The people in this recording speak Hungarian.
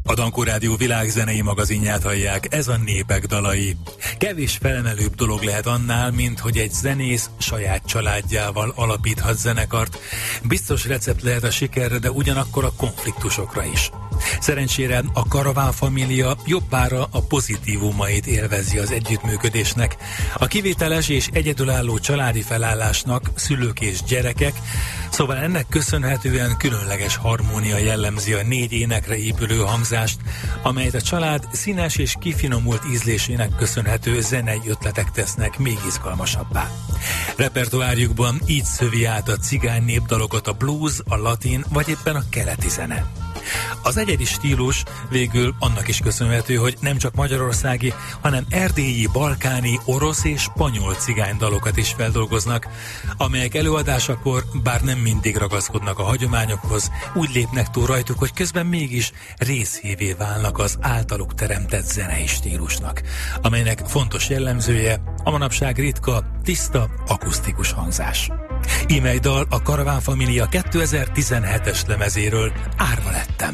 A Dankó Rádió világzenei magazinját hallják, ez a Népek dalai. Kevés felemelőbb dolog lehet annál, mint hogy egy zenész saját családjával alapíthat zenekart. Biztos recept lehet a sikerre, de ugyanakkor a konfliktusokra is. Szerencsére a Karaván família jobbára a pozitívumait élvezi az együttműködésnek. A kivételes és egyedülálló családi felállásnak szülők és gyerekek, szóval ennek köszönhetően különleges harmónia jellemzi a 4 énekre épülő hangzást, amelyet a család színes és kifinomult ízlésének köszönhető zenei ötletek tesznek még izgalmasabbá. Repertoárjukban így szövi át a cigány népdalokat a blues, a latin vagy éppen a keleti zene. Az egyedi stílus végül annak is köszönhető, hogy nem csak magyarországi, hanem erdélyi, balkáni, orosz és spanyol cigánydalokat is feldolgoznak, amelyek előadásakor bár nem mindig ragaszkodnak a hagyományokhoz, úgy lépnek túl rajtuk, hogy közben mégis részévé válnak az általuk teremtett zenei stílusnak, amelynek fontos jellemzője a manapság ritka, tiszta, akusztikus hangzás. Íme egy dal a Karaván família 2017-es lemezéről, Árva lettem.